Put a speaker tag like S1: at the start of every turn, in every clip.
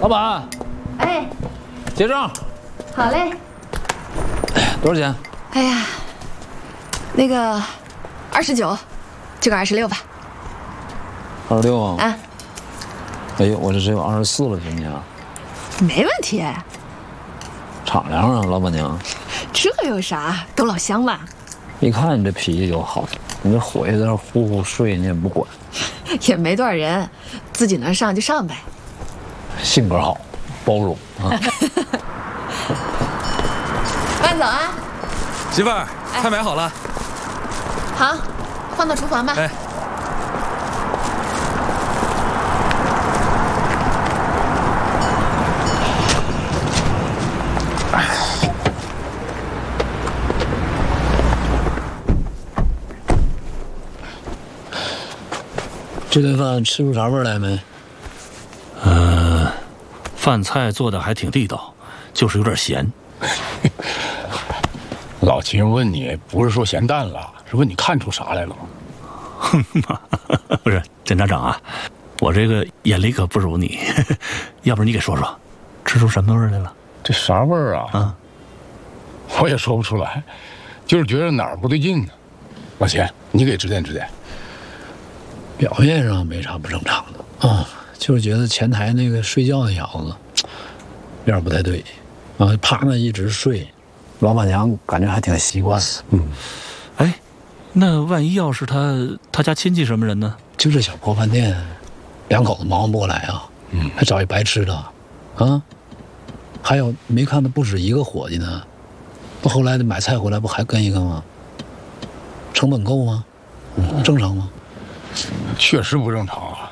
S1: 老板，
S2: 哎，
S1: 结账。
S2: 好嘞。
S1: 多少钱？
S2: 哎呀，那个29，就个26吧。
S1: 26啊？
S2: 啊。
S1: 哎呦，我这只有24了，行不行？
S2: 没问题。
S1: 敞亮啊，老板娘。
S2: 这有啥？都老乡嘛。
S1: 一看你这脾气就好，你这火也在那呼呼睡，你也不管。
S2: 也没多少人，自己能上就上呗。
S1: 性格好，包容啊。
S2: 慢走啊。
S3: 媳妇儿，菜买好了。
S2: 好，放到厨房吧。
S3: 哎。
S1: 这顿饭吃出啥味儿来没？
S4: 饭菜做的还挺地道，就是有点咸。
S5: 老秦问你，不是说咸淡了，是问你看出啥来了
S4: 吗？不是，检察长啊，我这个眼力可不如你，要不然你给说说，吃出什么味儿来了？
S5: 这啥味儿啊？
S4: 啊，
S5: 我也说不出来，就是觉得哪儿不对劲呢。老秦，你给指点指点。
S1: 表面上没啥不正常的啊，就是觉得前台那个睡觉那小子有点不太对啊，趴那一直睡，老板娘感觉还挺习惯的。
S4: 哎，那万一要是他家亲戚什么人呢？
S1: 就这小破饭店，两口子忙活不过来啊，还找一白吃的啊，还有没看他不止一个伙计呢，不后来买菜回来不还跟一个吗？成本够吗？正常吗？
S5: 确实不正常啊。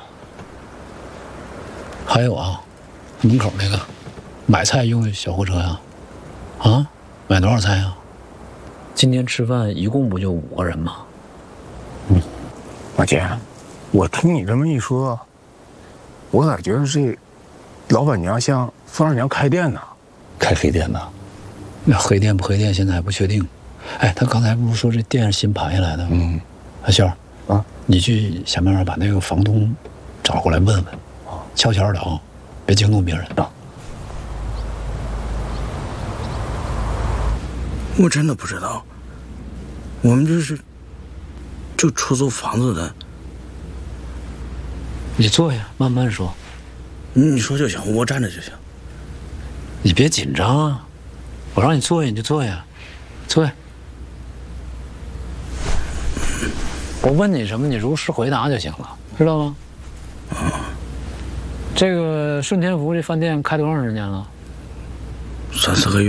S1: 还有啊，门口那个买菜用的小货车呀，啊，买多少菜啊？今天吃饭一共不就5个人吗？
S5: 老秦，我听你这么一说，我咋觉得这老板娘像孙二娘开店呢？
S1: 开黑店呢？那黑店不黑店现在还不确定。哎，他刚才不是说这店是新盘下来的吗？阿秀啊，你去想办法把那个房东找过来问问，悄悄的啊，别惊动别人啊。
S6: 我真的不知道，我们这是就出租房子的。
S1: 你坐下，慢慢说。
S6: 你说就行，我站着就行。
S1: 你别紧张啊，我让你坐下你就坐下，坐下。我问你什么，你如实回答就行了，知道吗？这个顺天福这饭店开多长时间了？
S6: 3、4个月。